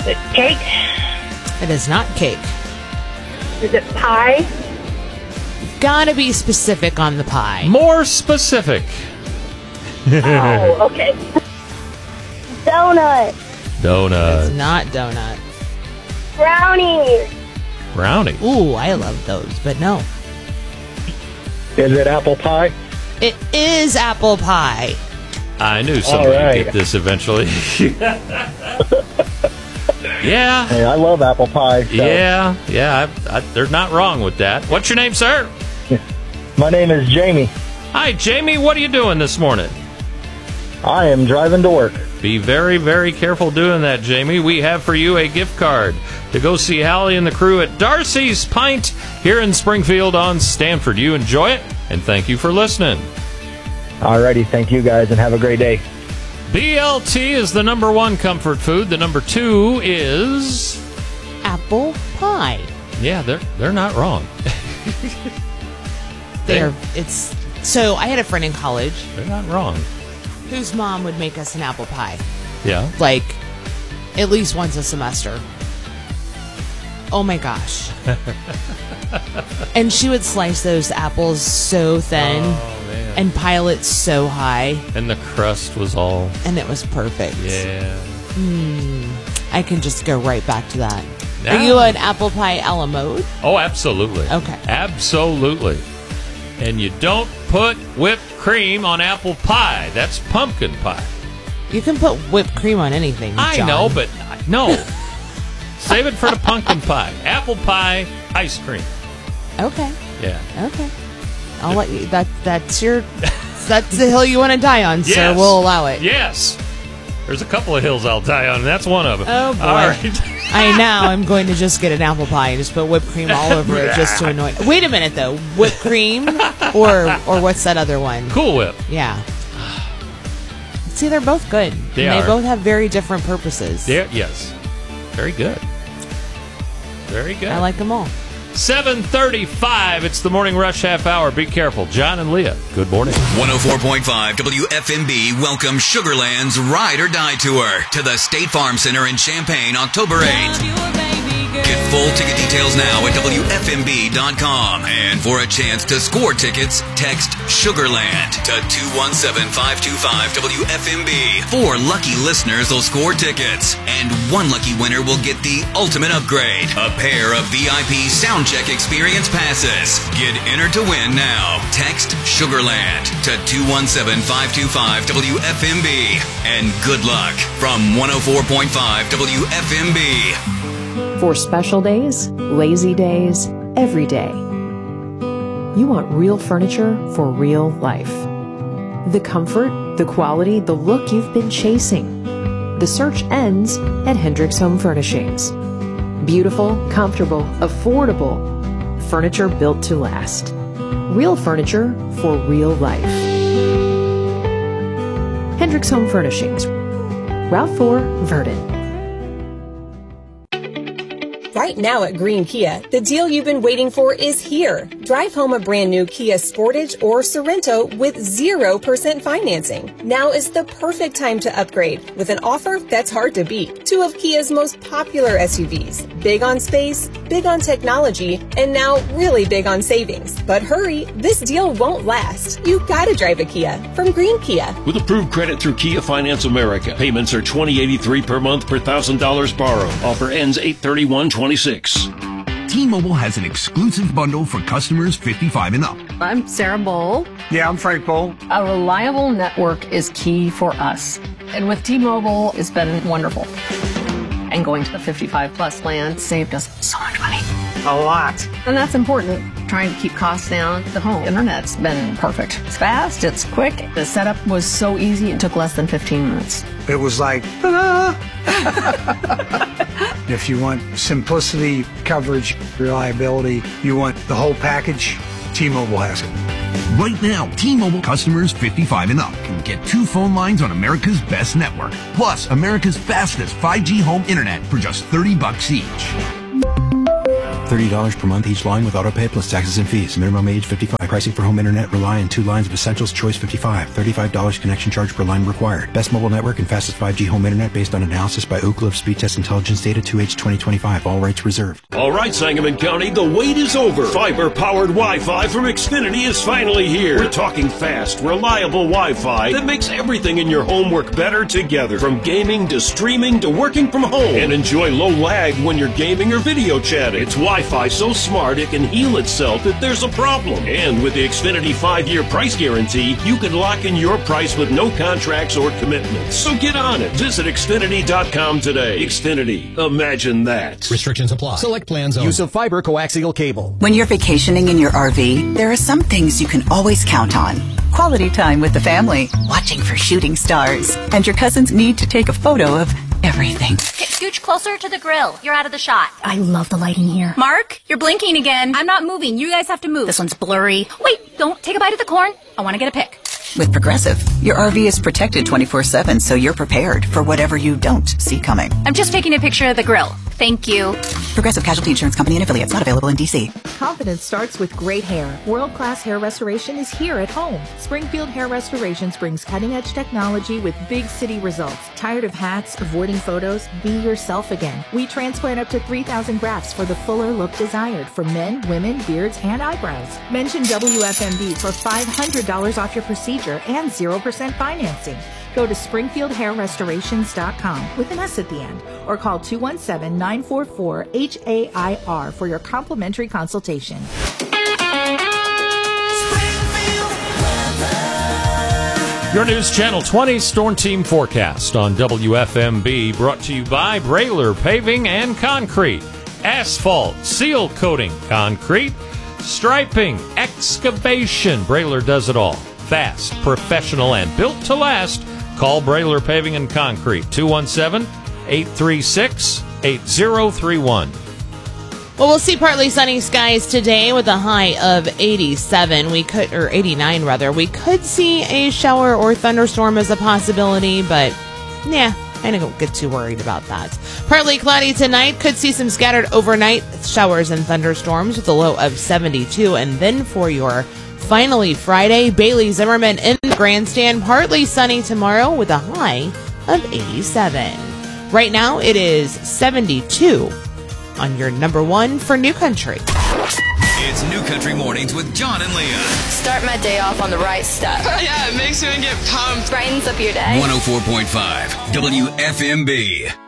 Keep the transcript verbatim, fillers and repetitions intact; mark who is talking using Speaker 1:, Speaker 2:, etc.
Speaker 1: Is it cake?
Speaker 2: It is not cake.
Speaker 1: Is it pie?
Speaker 2: Gotta be specific on the pie.
Speaker 3: More specific.
Speaker 1: Oh, okay. Donut.
Speaker 3: Donut.
Speaker 2: It's not donut.
Speaker 1: Brownie.
Speaker 3: Brownie.
Speaker 2: Ooh, I love those, but no.
Speaker 4: Is it apple pie?
Speaker 2: It is apple pie.
Speaker 3: I knew somebody
Speaker 4: right.
Speaker 3: would get this eventually. Yeah.
Speaker 4: Hey, I love apple pie. So.
Speaker 3: Yeah, yeah. I, I, they're not wrong with that. What's your name, sir?
Speaker 4: My name is Jamie.
Speaker 3: Hi, Jamie. What are you doing this morning?
Speaker 4: I am driving to work.
Speaker 3: Be very, very careful doing that, Jamie. We have for you a gift card to go see Hallie and the crew at Darcy's Pint here in Springfield on Stanford. You enjoy it, and thank you for listening.
Speaker 4: Alrighty, thank you guys, and have a great day.
Speaker 3: B L T is the number one comfort food. The number two is
Speaker 2: Apple pie.
Speaker 3: Yeah, they're they're not wrong.
Speaker 2: They're it's so I had a friend in college.
Speaker 3: They're not wrong.
Speaker 2: Whose mom would make us an apple pie.
Speaker 3: Yeah.
Speaker 2: Like at least once a semester. Oh my gosh. And she would slice those apples so thin.
Speaker 3: Oh, man.
Speaker 2: And pile it so high.
Speaker 3: And the crust was all...
Speaker 2: And it was perfect.
Speaker 3: Yeah.
Speaker 2: Mm, I can just go right back to that.
Speaker 3: Now,
Speaker 2: Are you an apple pie a la mode?
Speaker 3: Oh, absolutely.
Speaker 2: Okay.
Speaker 3: Absolutely. And you don't put whipped cream on apple pie. That's pumpkin pie.
Speaker 2: You can put whipped cream on anything,
Speaker 3: I
Speaker 2: John.
Speaker 3: know, but no. Save it for the pumpkin pie. Apple pie, ice cream.
Speaker 2: Okay.
Speaker 3: Yeah.
Speaker 2: Okay. I'll let you. That that's your. That's the hill you want to die on,
Speaker 3: Yes.
Speaker 2: sir. We'll allow it.
Speaker 3: Yes. There's a couple of hills I'll die on, and that's one of them.
Speaker 2: Oh boy.
Speaker 3: All right.
Speaker 2: I now I'm going to just get an apple pie and just put whipped cream all over it just to annoy. Wait a minute though, whipped cream or or what's that other one?
Speaker 3: Cool Whip.
Speaker 2: Yeah. See, they're both good.
Speaker 3: They
Speaker 2: and
Speaker 3: are.
Speaker 2: They both have very different purposes.
Speaker 3: There. Yes. Very good. Very good.
Speaker 2: I like them all.
Speaker 3: seven thirty-five. It's the Morning Rush half hour. Be careful. John and Leah, good morning.
Speaker 5: one oh four point five W F M B welcomes Sugarland's Ride or Die Tour to the State Farm Center in Champaign, October eighth. Get full ticket details now at W F M B dot com. And for a chance to score tickets, text Sugarland to two one seven, five two five, W F M B. Four lucky listeners will score tickets, and one lucky winner will get the ultimate upgrade, a pair of V I P Soundcheck Experience passes. Get entered to win now. Text Sugarland to two one seven, five two five, W F M B. And good luck from one oh four point five W F M B.
Speaker 6: For special days, lazy days, every day. You want real furniture for real life. The comfort, the quality, the look you've been chasing. The search ends at Hendricks Home Furnishings. Beautiful, comfortable, affordable. Furniture built to last. Real furniture for real life. Hendricks Home Furnishings. Route four, Verdon.
Speaker 7: Right now at Green Kia, the deal you've been waiting for is here. Drive home a brand new Kia Sportage or Sorento with zero percent financing. Now is the perfect time to upgrade with an offer that's hard to beat. Two of Kia's most popular S U Vs. Big on space, big on technology, and now really big on savings. But hurry, this deal won't last. You gotta drive a Kia from Green Kia.
Speaker 8: With approved credit through Kia Finance America, payments are twenty eighty-three per month per one thousand dollars borrowed. Offer ends eight thirty-one twenty-six.
Speaker 9: T-Mobile has an exclusive bundle for customers fifty-five and up.
Speaker 10: I'm Sarah Bowl.
Speaker 11: Yeah, I'm Frank Bowl.
Speaker 10: A reliable network is key for us. And with T-Mobile, it's been wonderful. And going to the fifty-five plus plan saved us so much money.
Speaker 11: A lot.
Speaker 10: And that's important. Trying to keep costs down. The home internet's been perfect. It's fast, it's quick. The setup was so easy, it took less than fifteen minutes.
Speaker 11: It was like, ta-da! If you want simplicity, coverage, reliability, you want the whole package, T-Mobile has it.
Speaker 9: Right now, T-Mobile customers fifty-five and up can get two phone lines on America's best network, plus America's fastest five G home internet for just thirty bucks each.
Speaker 12: thirty dollars per month each line with autopay plus taxes and fees. Minimum age fifty-five. Pricing for home internet rely on two lines of Essentials Choice fifty-five. thirty-five dollars connection charge per line required. Best mobile network and fastest five G home internet based on analysis by Oak Grove Speed Test Intelligence Data two H twenty twenty-five. All rights reserved.
Speaker 8: All right, Sangamon County, the wait is over. Fiber-powered Wi-Fi from Xfinity is finally here. We're talking fast, reliable Wi-Fi that makes everything in your home work better together. From gaming to streaming to working from home. And enjoy low lag when you're gaming or video chatting. It's Wi-Fi so smart it can heal itself if there's a problem. And with the Xfinity five-year price guarantee, you can lock in your price with no contracts or commitments. So get on it. Visit Xfinity dot com today. Xfinity. Imagine that.
Speaker 13: Restrictions apply. Select plans only. Use of fiber coaxial cable.
Speaker 14: When you're vacationing in your R V, there are some things you can always count on. Quality time with the family, watching for shooting stars, and your cousin's need to take a photo of everything.
Speaker 15: Okay, scooch closer to the grill. You're out of the shot.
Speaker 16: I love the lighting here.
Speaker 15: Mark, you're blinking again. I'm not moving. You guys have to move.
Speaker 16: This one's blurry.
Speaker 15: Wait, don't take a bite of the corn. I want to get a pic.
Speaker 14: With Progressive, your R V is protected twenty-four seven, so you're prepared for whatever you don't see coming.
Speaker 15: I'm just taking a picture of the grill. Thank you.
Speaker 14: Progressive Casualty Insurance Company and affiliates, not available in D C.
Speaker 17: Confidence starts with great hair. World-class hair restoration is here at home. Springfield Hair Restorations brings cutting-edge technology with big city results. Tired of hats, avoiding photos? Be yourself again. We transplant up to three thousand grafts for the fuller look desired for men, women, beards, and eyebrows. Mention W F M B for five hundred dollars off your procedure and zero percent financing. Go to springfield hair restorations dot com with an S at the end or call two one seven, nine four four, H A I R for your complimentary consultation.
Speaker 3: Your News Channel twenty Storm Team Forecast on W F M B, brought to you by Brailer Paving and Concrete. Asphalt, seal coating, concrete, striping, excavation. Brailer does it all. Fast, professional, and built to last. Call Brailer Paving and Concrete, two one seven, eight three six, eight zero three one.
Speaker 2: Well, we'll see partly sunny skies today with a high of eighty-seven. We could, or eighty-nine rather. We could see a shower or thunderstorm as a possibility, but yeah, I don't get too worried about that. Partly cloudy tonight. Could see some scattered overnight showers and thunderstorms with a low of seventy-two. And then for your finally Friday, Bailey Zimmerman in the grandstand. Partly sunny tomorrow with a high of eighty-seven. Right now it is seventy-two on your number one for New Country.
Speaker 5: It's New Country Mornings with John and Leah.
Speaker 18: Start my day off on the right stuff.
Speaker 19: Yeah, it makes me get pumped.
Speaker 18: Brightens up your day.
Speaker 5: one oh four point five W F M B.